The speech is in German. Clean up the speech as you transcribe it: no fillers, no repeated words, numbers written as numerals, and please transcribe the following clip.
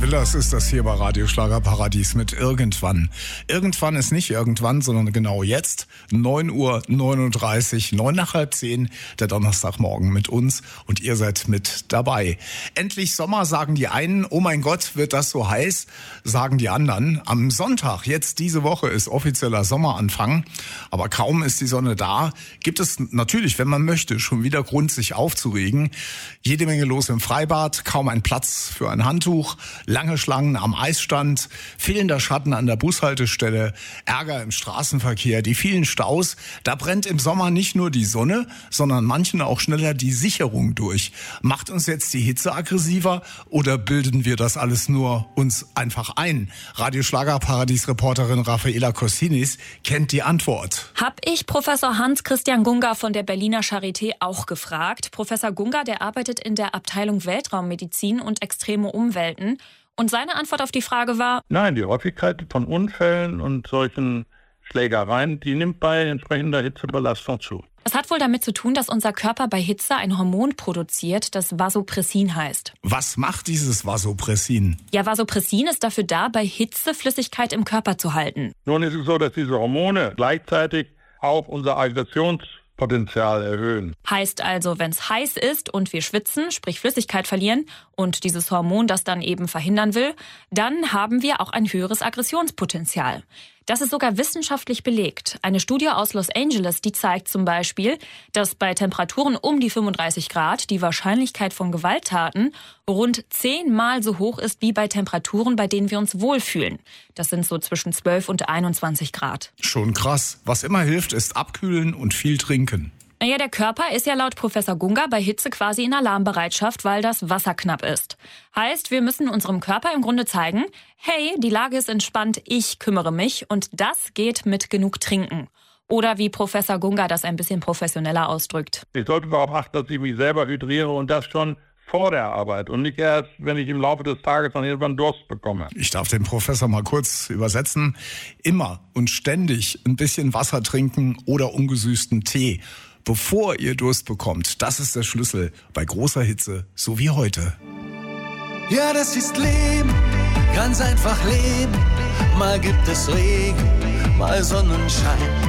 Das ist das hier bei Radio Schlagerparadies mit Irgendwann. Irgendwann ist nicht irgendwann, sondern genau jetzt. 9:39 Uhr, 9 nach halb 10, der Donnerstagmorgen mit uns und ihr seid mit dabei. Endlich Sommer, sagen die einen. Oh mein Gott, wird das so heiß, sagen die anderen. Am Sonntag, jetzt diese Woche, ist offizieller Sommeranfang. Aber kaum ist die Sonne da, gibt es natürlich, wenn man möchte, schon wieder Grund, sich aufzuregen. Jede Menge los im Freibad, kaum ein Platz für ein Handtuch, lange Schlangen am Eisstand, fehlender Schatten an der Bushaltestelle, Ärger im Straßenverkehr, die vielen Staus. Da brennt im Sommer nicht nur die Sonne, sondern manchen auch schneller die Sicherung durch. Macht uns jetzt die Hitze aggressiver oder bilden wir das alles nur uns einfach ein? Radio Schlagerparadies-Reporterin Raffaela Cossinis kennt die Antwort. Hab ich Professor Hans-Christian Gunga von der Berliner Charité auch gefragt. Professor Gunga, der arbeitet in der Abteilung Weltraummedizin und extreme Umwelten. Und seine Antwort auf die Frage war: Nein, die Häufigkeit von Unfällen und solchen Schlägereien, die nimmt bei entsprechender Hitzebelastung zu. Das hat wohl damit zu tun, dass unser Körper bei Hitze ein Hormon produziert, das Vasopressin heißt. Was macht dieses Vasopressin? Ja, Vasopressin ist dafür da, bei Hitze Flüssigkeit im Körper zu halten. Nun ist es so, dass diese Hormone gleichzeitig auch unser Aggressionspotenzial erhöhen. Heißt also, wenn es heiß ist und wir schwitzen, sprich Flüssigkeit verlieren und dieses Hormon das dann eben verhindern will, dann haben wir auch ein höheres Aggressionspotenzial. Das ist sogar wissenschaftlich belegt. Eine Studie aus Los Angeles, die zeigt zum Beispiel, dass bei Temperaturen um die 35 Grad die Wahrscheinlichkeit von Gewalttaten rund 10-mal so hoch ist wie bei Temperaturen, bei denen wir uns wohlfühlen. Das sind so zwischen 12 und 21 Grad. Schon krass. Was immer hilft, ist abkühlen und viel trinken. Naja, der Körper ist ja laut Professor Gunga bei Hitze quasi in Alarmbereitschaft, weil das Wasser knapp ist. Heißt, wir müssen unserem Körper im Grunde zeigen, hey, die Lage ist entspannt, ich kümmere mich und das geht mit genug Trinken. Oder wie Professor Gunga das ein bisschen professioneller ausdrückt: Ich sollte darauf achten, dass ich mich selber hydriere und das schon vor der Arbeit und nicht erst, wenn ich im Laufe des Tages dann irgendwann Durst bekomme. Ich darf den Professor mal kurz übersetzen. Immer und ständig ein bisschen Wasser trinken oder ungesüßten Tee, bevor ihr Durst bekommt. Das ist der Schlüssel bei großer Hitze, so wie heute. Ja, das ist Leben, ganz einfach leben. Mal gibt es Regen, mal Sonnenschein.